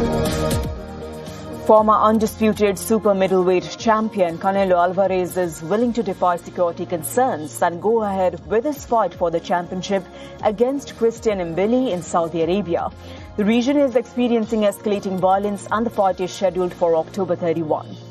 Former undisputed super middleweight champion Canelo Alvarez is willing to defy security concerns and go ahead with his fight for the championship against Christian Mbili in Saudi Arabia. The region is experiencing escalating violence and the fight is scheduled for October 31.